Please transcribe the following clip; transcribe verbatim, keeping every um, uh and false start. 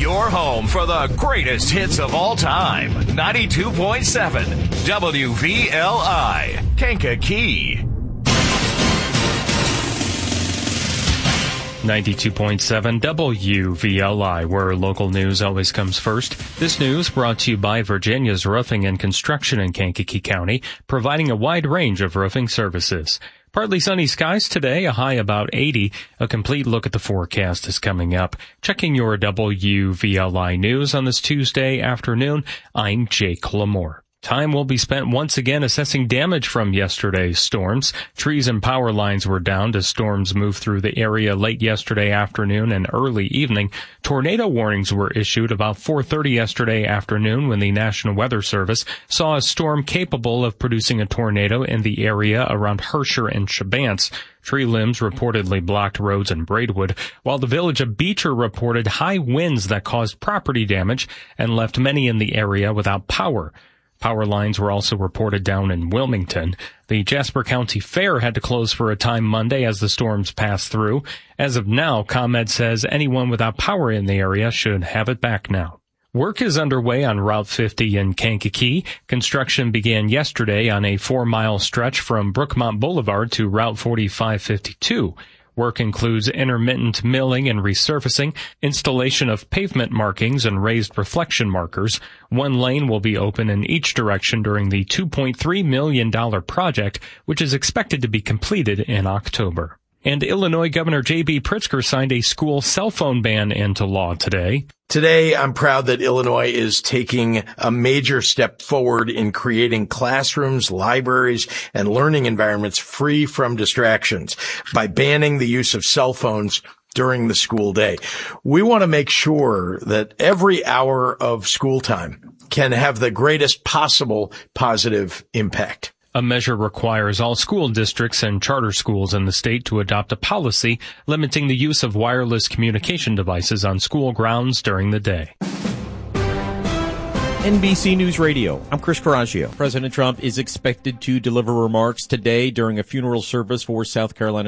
Your home for the greatest hits of all time. ninety-two point seven W V L I, Kankakee. ninety-two point seven W V L I, where local news always comes first. This news brought to you by Virginia's Roofing and Construction in Kankakee County, providing a wide range of roofing services. Partly sunny skies today, a high about eighty. A complete look at the forecast is coming up. Checking your W V L I news on this Tuesday afternoon, I'm Jake Lamore. Time will be spent once again assessing damage from yesterday's storms. Trees and power lines were down as storms moved through the area late yesterday afternoon and early evening. Tornado warnings were issued about four thirty yesterday afternoon when the National Weather Service saw a storm capable of producing a tornado in the area around Herscher and Shabance. Tree limbs reportedly blocked roads in Braidwood, while the village of Beecher reported high winds that caused property damage and left many in the area without power. Power lines were also reported down in Wilmington. The Jasper County Fair had to close for a time Monday as the storms passed through. As of now, ComEd says anyone without power in the area should have it back now. Work is underway on Route fifty in Kankakee. Construction began yesterday on a four-mile stretch from Brookmont Boulevard to Route forty-five fifty-two. Work includes intermittent milling and resurfacing, installation of pavement markings and raised reflection markers. One lane will be open in each direction during the two point three million dollars project, which is expected to be completed in October. And Illinois Governor J B Pritzker signed a school cell phone ban into law today. Today, I'm proud that Illinois is taking a major step forward in creating classrooms, libraries, and learning environments free from distractions by banning the use of cell phones during the school day. We want to make sure that every hour of school time can have the greatest possible positive impact. A measure requires all school districts and charter schools in the state to adopt a policy limiting the use of wireless communication devices on school grounds during the day. N B C News Radio, I'm Chris Coraggio. President Trump is expected to deliver remarks today during a funeral service for South Carolina